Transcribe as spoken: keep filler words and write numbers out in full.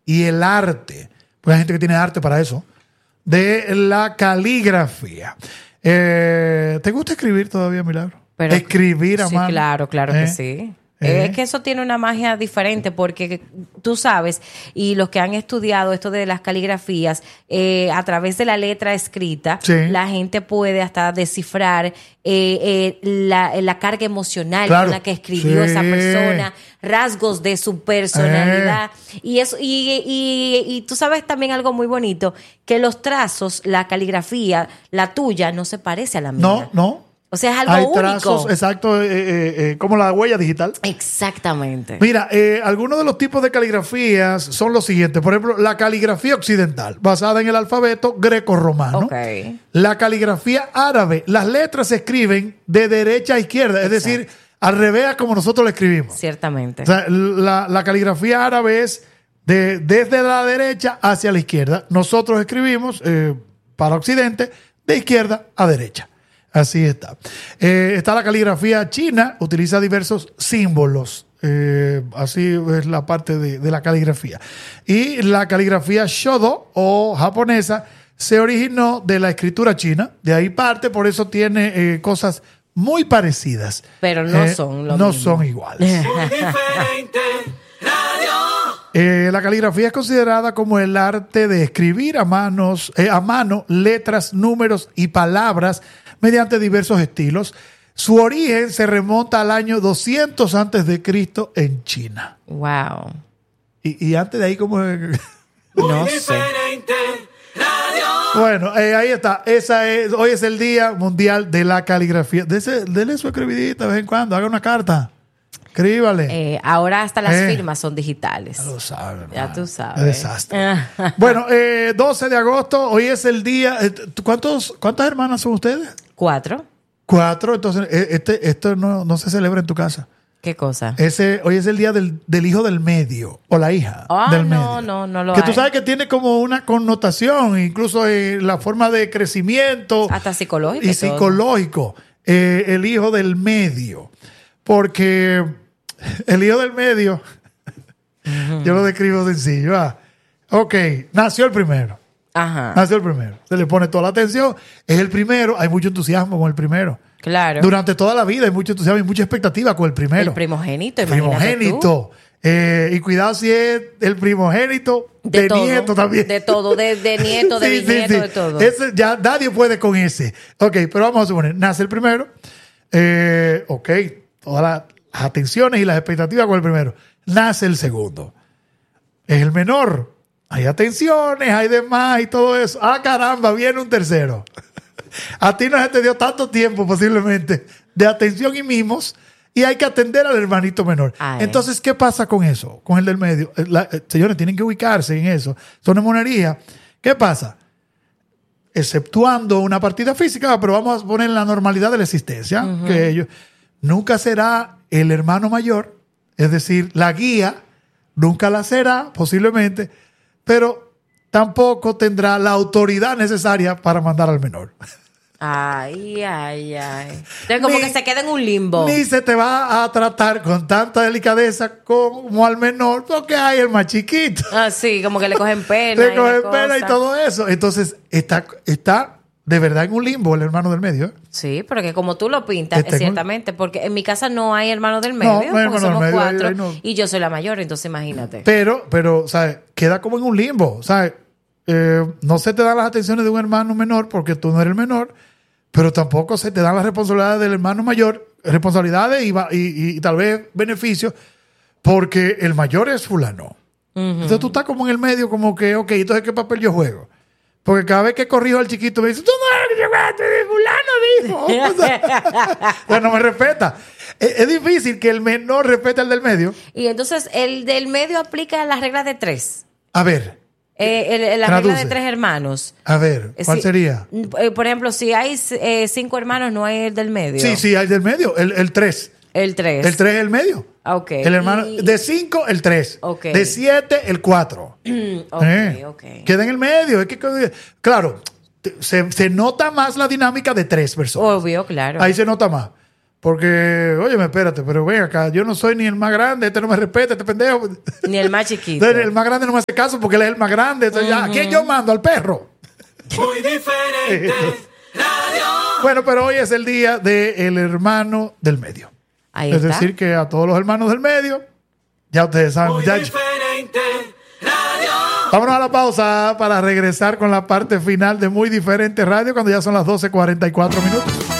y el arte, pues hay gente que tiene arte para eso, de la caligrafía. Eh, ¿Te gusta escribir todavía, Milagro? Pero, escribir a sí, mano. Claro, claro ¿Eh? que sí. ¿Eh? Es que eso tiene una magia diferente porque tú sabes, y los que han estudiado esto de las caligrafías, eh, a través de la letra escrita, sí. la gente puede hasta descifrar eh, eh, la, la carga emocional claro. con la que escribió sí. esa persona, rasgos de su personalidad. Eh. Y, eso, y, y, y tú sabes también algo muy bonito, que los trazos, la caligrafía, la tuya, no se parece a la mía. No, no. O sea, es algo Hay único. trazos, exacto, eh, eh, eh, como la huella digital. Exactamente. Mira, eh, algunos de los tipos de caligrafías son los siguientes. Por ejemplo, la caligrafía occidental, basada en el alfabeto greco-romano. Okay. La caligrafía árabe, las letras se escriben de derecha a izquierda, es exacto. decir, al revés a como nosotros lo escribimos. Ciertamente. O sea, la, la caligrafía árabe es de, desde la derecha hacia la izquierda. Nosotros escribimos eh, para occidente de izquierda a derecha. Así está. Eh, está la caligrafía china, utiliza diversos símbolos. Eh, así es la parte de, de la caligrafía. Y la caligrafía Shodo o japonesa se originó de la escritura china. De ahí parte, por eso tiene eh, cosas muy parecidas. Pero no eh, son lo No mismo. son iguales. Eh, la caligrafía es considerada como el arte de escribir a, manos, eh, a mano letras, números y palabras mediante diversos estilos. Su origen se remonta al año doscientos antes de Cristo en China. Wow. Y, y antes de ahí como... no sé. Bueno, eh, ahí está. Esa es, hoy es el Día Mundial de la Caligrafía. Dese, dele su escribidita de vez en cuando. Haga una carta. Escríbale. Eh, ahora hasta las eh, firmas son digitales. Ya lo sabes. Ya man. tú sabes. Es desastre. Bueno, eh, doce de agosto, hoy es el día. Eh, ¿cuántos, ¿Cuántas hermanas son ustedes? Cuatro. Cuatro. Entonces, eh, este, esto no, no se celebra en tu casa. ¿Qué cosa? Ese, hoy es el día del, del hijo del medio o la hija Ah, del medio. no, no, no lo Que hay. tú sabes que tiene como una connotación, incluso en la forma de crecimiento. Hasta psicológico. Y psicológico. Eh, el hijo del medio. Porque el hijo del medio, uh-huh. yo lo describo sencillo. Ah, ok, nació el primero. Ajá. Nació el primero. Se le pone toda la atención. Es el primero. Hay mucho entusiasmo con el primero. Claro. Durante toda la vida hay mucho entusiasmo y mucha expectativa con el primero. El primogénito, el primogénito. Eh, y cuidado si es el primogénito de, de todo, nieto también. De todo, de, de nieto, de sí, bisnieto, sí, sí. de todo. Ese, ya nadie puede con ese. Ok, pero vamos a suponer, nace el primero. Eh, ok, todas las atenciones y las expectativas con el primero. Nace el segundo. Es el menor. Hay atenciones, hay demás y todo eso. Ah, caramba, viene un tercero. A ti no se te dio tanto tiempo posiblemente de atención y mimos y hay que atender al hermanito menor. Ay. Entonces, ¿qué pasa con eso? Con el del medio. La, eh, señores, tienen que ubicarse en eso. Son monería. ¿Qué pasa? Exceptuando una partida física, pero vamos a poner la normalidad de la existencia, uh-huh. que ellos, nunca será el hermano mayor, es decir, la guía, nunca la será posiblemente, pero tampoco tendrá la autoridad necesaria para mandar al menor. Ay, ay, ay. Entonces, como ni, que se queda en un limbo. Ni se te va a tratar con tanta delicadeza como al menor, porque hay el más chiquito. Ah, sí, como que le cogen pena. Le cogen pena y todo eso. Entonces, está, está de verdad en un limbo el hermano del medio. ¿eh? Sí, porque como tú lo pintas, está ciertamente, un... porque en mi casa no hay hermano del medio, no, no hay porque somos medio, cuatro, ahí, ahí no. Y yo soy la mayor, entonces imagínate. Pero, pero, ¿sabes? Queda como en un limbo, ¿sabes? Eh, no se te dan las atenciones de un hermano menor porque tú no eres el menor, pero tampoco se te dan las responsabilidades del hermano mayor, responsabilidades y, y, y, y tal vez beneficios, porque el mayor es fulano. Uh-huh. Entonces tú estás como en el medio, como que, ok, entonces ¿qué papel yo juego? Porque cada vez que corrijo al chiquito me dice, tú no eres fulano, dijo. O sea, pues no me respeta. Es, es difícil que el menor respete al del medio. Y entonces el del medio aplica las reglas de tres. A ver. Eh, el, el, la Traduce. regla de tres hermanos. A ver, ¿cuál si, sería? Eh, por ejemplo, si hay eh, cinco hermanos, no hay el del medio. Sí, sí, hay del medio, el, el tres. El tres. El tres es el medio. Ok. El hermano, y... De cinco, el tres. Okay. De siete, el cuatro. ok, eh, ok. Queda en el medio. Es que, claro, se, se nota más la dinámica de tres personas. Obvio, claro. Ahí se nota más. Porque, oye, espérate, pero ven acá, yo no soy ni el más grande, este no me respeta, este pendejo. Ni el más chiquito. Entonces, el más grande no me hace caso porque él es el más grande. Entonces, uh-huh. ¿A quién yo mando? ¿Al perro? Muy diferente radio. Bueno, pero hoy es el día del hermano del medio. Ahí es está. decir, que a todos los hermanos del medio, ya ustedes saben, Muy muchachos. diferente radio. Vámonos a la pausa para regresar con la parte final de Muy Diferente Radio cuando ya son las doce cuarenta y cuatro minutos.